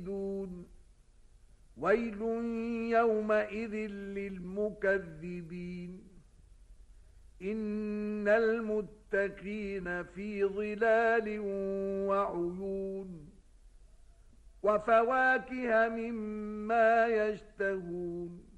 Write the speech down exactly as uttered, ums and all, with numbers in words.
دون ويل يومئذ للمكذبين إن المتقين في ظلال وعيون وفواكه مما يشتهون